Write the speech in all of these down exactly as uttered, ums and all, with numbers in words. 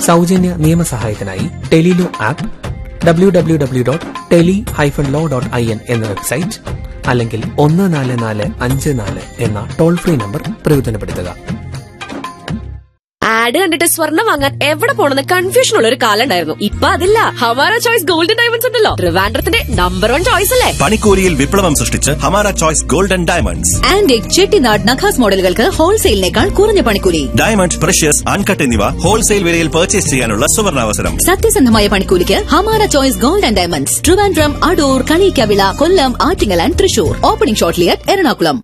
സൗജന്യ നിയമസഹായത്തിനായി Tele-Law app, W W W dot tele hyphen law dot I N എന്ന website, അല്ലെങ്കിൽ ഒന്ന് നാല് നാല് അഞ്ച് നാല് എന്ന ടോൾ ഫ്രീ നമ്പർ പ്രയോജനപ്പെടുത്തുക. ആഡ് കണ്ടിട്ട് സ്വർണ്ണം വാങ്ങാൻ എവിടെ പോണെന്ന് കൺഫ്യൂഷൻ ഉള്ള ഒരു കാലം ഉണ്ടായിരുന്നു. ഇപ്പൊ അതില്ല. ഹമാര ചോയ്സ് ഗോൾഡൻ ഡയമണ്ട്സ് ഉണ്ടല്ലോ, ട്രിവാൻഡ്രത്തിന്റെ നമ്പർ വൺ ചോയ്സ് അല്ലേ. പണിക്കൂലിയിൽ വിപ്ലവം സൃഷ്ടിച്ച് Hamara choice golden diamonds. Antique Chettinad നഖാസ് മോഡലുകൾക്ക് ഹോൾസെയിലിനേക്കാൾ കുറഞ്ഞ പണിക്കൂലി. ഡയമണ്ട്, പ്രഷ്യസ്, അൺകട്ട് എന്നിവ ഹോൾസെയിൽ വിലയിൽ പർച്ചേസ് ചെയ്യാനുള്ള സുവർണാവസരം. സത്യസന്ധമായ പണിക്കൂലിക്ക് Hamara choice golden diamonds, Trivandrum, Adoor, Kaliyikkavila, Kollam, Attingal and Thrissur. Opening shortly at Ernakulam.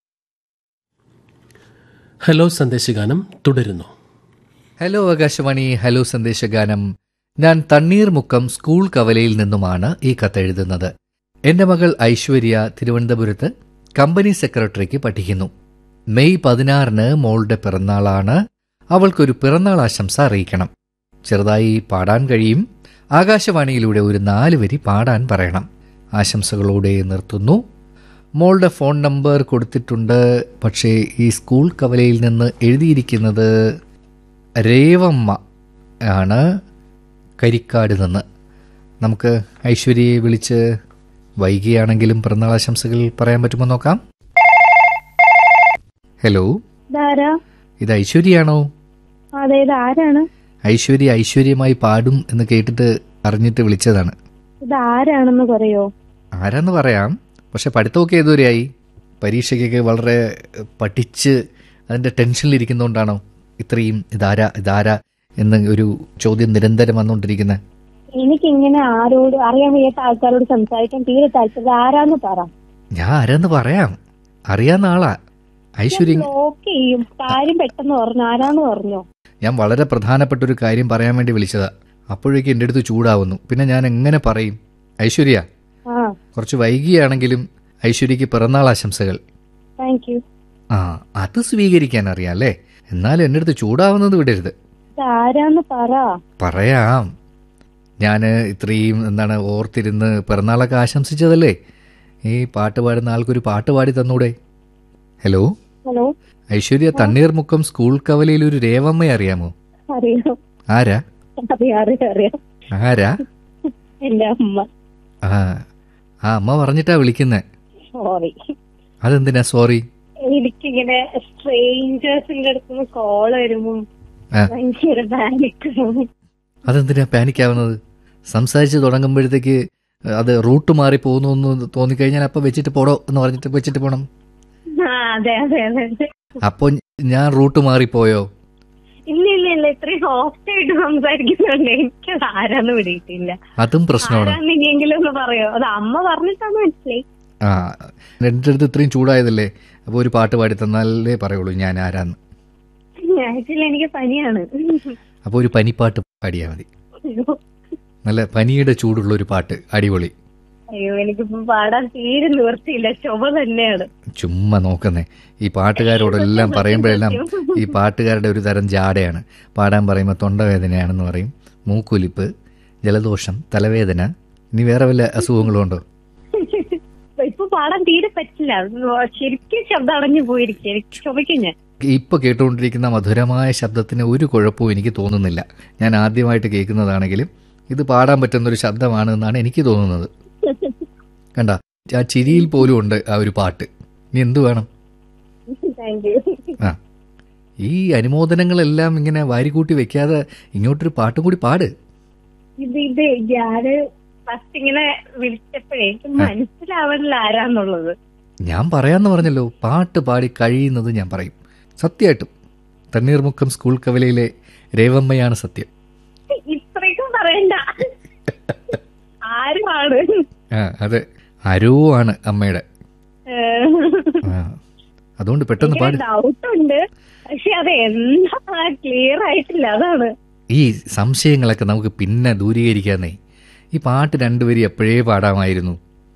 Hello സന്ദേശഗാനം തുടരുന്നു. Hello Akashvani, hello സന്ദേശഗാനം. ഞാൻ തണ്ണീർമുക്കം സ്കൂൾ കവലയിൽ നിന്നുമാണ് ഈ കത്തെഴുതുന്നത്. എന്റെ മകൾ ഐശ്വര്യ തിരുവനന്തപുരത്ത് കമ്പനി സെക്രട്ടറിക്ക് പഠിക്കുന്നു. മെയ് പതിനാറിന് മോളുടെ പിറന്നാളാണ്. അവൾക്കൊരു പിറന്നാൾ ആശംസ അറിയിക്കണം. ചെറുതായി പാടാൻ കഴിയും. ആകാശവാണിയിലൂടെ ഒരു നാല് വരി പാടാൻ പറയണം. ആശംസകളോടെ നിർത്തുന്നു. മോളുടെ ഫോൺ നമ്പർ കൊടുത്തിട്ടുണ്ട്. പക്ഷേ ഈ സ്കൂൾ കവലയിൽ നിന്ന് എഴുതിയിരിക്കുന്നത് രേവമ്മ ആണ്, കരിക്കാട് നിന്ന്. നമുക്ക് ഐശ്വര്യയെ വിളിച്ച് വൈകിയാണെങ്കിലും പിറന്നാൾ ആശംസകൾ പറയാൻ പറ്റുമോ നോക്കാം. ഹലോ, ഇത് ഐശ്വര്യയാണോ? ആരാണ്? ഐശ്വര്യ ഐശ്വര്യമായി പാടും എന്ന് കേട്ടിട്ട് അറിഞ്ഞിട്ട് വിളിച്ചതാണ്. ഇതാരാണെന്ന് പറയോ? ആരാന്ന് പറയാം, പക്ഷെ പഠിത്തമൊക്കെ ഏതുവരെയായി? പരീക്ഷയ്ക്കൊക്കെ വളരെ പഠിച്ച് അതിന്റെ ടെൻഷനിലിരിക്കുന്നതുകൊണ്ടാണോ ഇത്രയും ഇതാരാ ഇതാരാ എന്ന ഒരു ചോദ്യം നിരന്തരം വന്നുകൊണ്ടിരിക്കുന്നത്? എനിക്കിങ്ങനെ ആരോട് അറിയാൻ വയ്യാത്ത ആൾക്കാരോട് സംസാരിക്കാൻ തീരെ താല്പര്യം. ആരാന്ന് പറ. ഞാൻ ആരാന്ന് പറയാം, അറിയാവുന്ന ആളാ ഐശ്വര്യ. കാര്യം പെട്ടെന്ന് പറഞ്ഞു. ആരാന്ന് പറഞ്ഞോ? ഞാൻ വളരെ പ്രധാനപ്പെട്ട ഒരു കാര്യം പറയാൻ വേണ്ടി വിളിച്ചതാ. അപ്പോഴേക്കും എന്റെ അടുത്ത് ചൂടാവുന്നു. പിന്നെ ഞാൻ എങ്ങനെ പറയും? ഐശ്വര്യ, കുറച്ച് വൈകിയാണെങ്കിലും ഐശ്വര്യക്ക് പിറന്നാൾ ആശംസകൾ. ആ, അത് സ്വീകരിക്കാൻ അറിയാം അല്ലേ? എന്നാലും എന്റെ അടുത്ത് ചൂടാവുന്നത് വിടരുത്. പറയാം. ഞാൻ ഇത്രയും എന്താണ് ഓർത്തിരുന്ന് പിറന്നാളൊക്കെ ആശംസിച്ചതല്ലേ. ഈ പാട്ട് പാടുന്ന ആൾക്കൊരു പാട്ട് പാടി തന്നൂടെ? Hello hello Aishwarya, Thanneermukkom school കവലയിൽ ഒരു രേവമ്മയെ അറിയാമോ? ആരാ ആരാ? ആ ആ അമ്മ പറഞ്ഞിട്ടാ വിളിക്കുന്നേ. അതെന്തിനാ സോറി? എനിക്കിങ്ങനെ സ്ട്രേഞ്ചേഴ്സിന്റെ അടുത്ത് കോള് വരുമ്പോ ഭയങ്കര പാനിക്. അതെന്തിനാ പാനിക് ആവുന്നത്? സംസാരിച്ച് തുടങ്ങുമ്പോഴത്തേക്ക് അത് റൂട്ട് മാറി പോകുന്നു എന്ന് തോന്നിക്കഴിഞ്ഞാൽ അപ്പൊ വെച്ചിട്ട് പോടോ എന്ന് പറഞ്ഞിട്ട് വെച്ചിട്ട് പോണം. അതെ അതെ അതെ. അപ്പൊ ഞാൻ റൂട്ട് മാറിപ്പോയോ? ഇല്ല ഇല്ല ഇല്ല, ഇത്രയും സോഫ്റ്റ് ആയിട്ട് സംസാരിക്കുന്നുണ്ട്. എനിക്കത് ആരാന്ന് പിടിയിട്ടില്ല. അതും പ്രശ്നമാണ്. ആരാന്നെങ്കിലും ഒന്ന് പറയോ? അത് അമ്മ പറഞ്ഞിട്ടാണ് മനസ്സിലായി. ആ, എന്റെ അടുത്ത് ഇത്രയും ചൂടായതല്ലേ, അപ്പൊ ഒരു പാട്ട് പാടി തന്നാലേ പറയുള്ളൂ ഞാൻ ആരാന്ന്. ആക്ച്വലി എനിക്ക് പനിയാണ്. അപ്പൊ ഒരു പനിപ്പാട്ട് പാടിയാ മതി. നല്ല പനിയുടെ ചൂടുള്ള ഒരു പാട്ട്, അടിപൊളി. അയ്യോ, എനിക്കിപ്പോ പാടാൻ തീരെ നിവർത്തിയില്ല, ചുമ തന്നെയാണ്. ചുമ്മാ നോക്കുന്നേ, ഈ പാട്ടുകാരോടെല്ലാം പറയുമ്പോഴെല്ലാം ഈ പാട്ടുകാരുടെ ഒരു തരം ജാടയാണ്. പാടാൻ പറയുമ്പോൾ തൊണ്ടവേദനയാണെന്ന് പറയും, മൂക്കൊലിപ്പ്, ജലദോഷം, തലവേദന, ഇനി വേറെ വല്ല അസുഖങ്ങളും ഉണ്ടോ? ഇപ്പൊ പാടാൻ തീരെ പറ്റില്ല, ശരിക്കും ശബ്ദം അടഞ്ഞു പോയിരിക്കും, ചുമയ്ക്കും ഞാൻ. ഇപ്പൊ കേട്ടുകൊണ്ടിരിക്കുന്ന മധുരമായ ശബ്ദത്തിന് ഒരു കുഴപ്പവും എനിക്ക് തോന്നുന്നില്ല. ഞാൻ ആദ്യമായിട്ട് കേൾക്കുന്നതാണെങ്കിലും ഇത് പാടാൻ പറ്റുന്നൊരു ശബ്ദമാണ് എന്നാണ് എനിക്ക് തോന്നുന്നത്. കണ്ട, ആ ചിരിയിൽ പോലും ഉണ്ട് ആ ഒരു പാട്ട്. ഇനി എന്തു വേണം? ആ, ഈ അനുമോദനങ്ങളെല്ലാം ഇങ്ങനെ വാരിക്കൂട്ടി വെക്കാതെ ഇങ്ങോട്ടൊരു പാട്ടും കൂടി പാട്. ഇത് ഇത് ഞാന് ഫസ്റ്റ് ഇങ്ങനെ വിളിച്ചപ്പോഴേ മനസ്സിലാവണില്ല ആരാന്നുള്ളത്. ഞാൻ പറയാന്ന് പറഞ്ഞല്ലോ, പാട്ട് പാടി കഴിയുന്നത് ഞാൻ പറയും. സത്യമായിട്ടും തണ്ണീർമുക്കം സ്കൂൾ കവലയിലെ രേവമ്മയാണ് സത്യം. ഇത്രയ്ക്കും പറയണ്ട. ആരുമാണ്? ആ, അതെ, ആരോ ആണ് അമ്മയുടെ. അതുകൊണ്ട് പെട്ടെന്ന് പാടി. ഡൗട്ടുണ്ട്, പക്ഷെ അത് എന്താ ക്ലിയർ ആയിട്ടില്ല, അതാണ്. ഈ സംശയങ്ങളൊക്കെ നമുക്ക് പിന്നെ ദൂരീകരിക്കാന്നേ. ഈ പാട്ട് രണ്ടുപേരും എപ്പോഴേ പാടാമായിരുന്നു.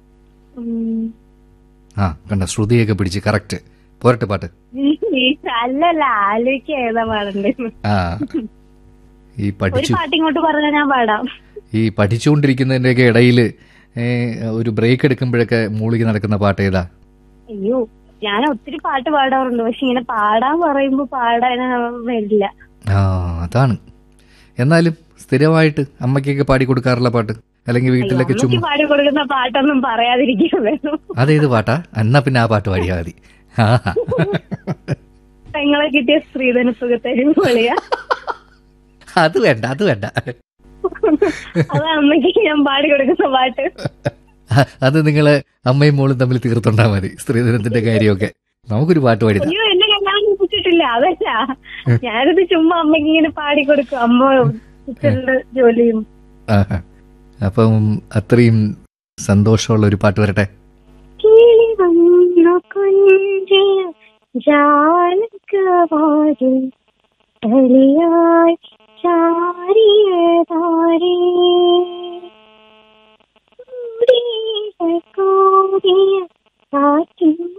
ആ, കണ്ട, ശ്രുതിയൊക്കെ പിടിച്ച് കറക്റ്റ്. പോരട്ടെ പാട്ട്. അല്ലല്ല, ആലോചിക്കാ പാടണ്ടേ. ആ, ഈ പഠിച്ചു പാട്ടിങ്ങോട്ട് പറഞ്ഞാൽ ഞാൻ പാടാം. ഈ പഠിച്ചുകൊണ്ടിരിക്കുന്നതിന്റെയൊക്കെ ഇടയിൽ ഒരു ബ്രേക്ക് എടുക്കുമ്പോഴൊക്കെ മൂളിക്ക് നടക്കുന്ന പാട്ട് ഏതാ? അയ്യോ, ഞാൻ ഒത്തിരി പാട്ട് പാടാറുണ്ട്, പക്ഷെ ഇങ്ങനെ പാടാൻ പറയുമ്പോ പാടാൻ വരില്ല. ആ, അതാണ് എന്നാലും സ്ഥിരമായിട്ട് അമ്മയ്ക്കൊക്കെ പാടി കൊടുക്കാറുള്ള പാട്ട്, അല്ലെങ്കിൽ വീട്ടിലൊക്കെ അമ്മയ്ക്ക് ചുമ്മാ പാടി കൊടുക്കുന്ന പാട്ടൊന്നും പറയാതിരിക്കാൻ വേണം. അതേത് പാട്ടാ? എന്നാ പിന്നെ ആ പാട്ട് പാടിയാൽ മതി. ആ പെങ്ങളെ കിട്ടിയ സ്ത്രീധന സുഖത്തരി പൊളിയാ. അത് വേണ്ട, അത് വേണ്ട. അത് അമ്മയ്ക്ക് ഞാൻ പാടി കൊടുക്കുന്ന പാട്ട്. അത് നിങ്ങള് അമ്മയും മോളും തമ്മിൽ തീർത്തുണ്ടാ മതി, സ്ത്രീധനത്തിന്റെ കാര്യമൊക്കെ. നമുക്കൊരു പാട്ട് പാടിതാ. അയ്യോ, എന്നെ കല്യാണം കുറിച്ചിട്ടില്ല, അതല്ല. ഞാനിത് ചുമ്മാ അമ്മയ്ക്ക് ഇങ്ങനെ പാടി കൊടുക്കും. അമ്മ കിച്ചണില് ജോലിയും. ആഹാ. അപ്പം അത്രയും സന്തോഷമുള്ള ഒരു പാട്ട് വരട്ടെ. കിളി വന്നു കൊഞ്ചിയ ജാലകവാതിൽ തളിയായി ചാരിയതാരേ, കോരിയ കാറ്റിൻ